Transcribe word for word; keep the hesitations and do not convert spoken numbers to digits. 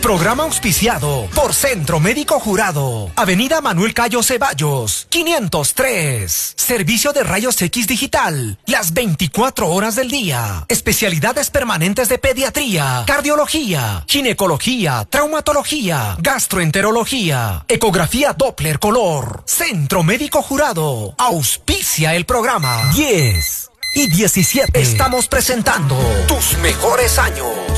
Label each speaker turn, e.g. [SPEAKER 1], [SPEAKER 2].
[SPEAKER 1] Programa auspiciado por Centro Médico Jurado. Avenida Manuel Cayo Ceballos, quinientos tres. Servicio de rayos X digital, las veinticuatro horas del día. Especialidades permanentes de pediatría, cardiología, ginecología, traumatología, gastroenterología, ecografía Doppler color. Centro Médico Jurado. Auspicia el programa.
[SPEAKER 2] diez y diecisiete.
[SPEAKER 1] Estamos presentando tus mejores años.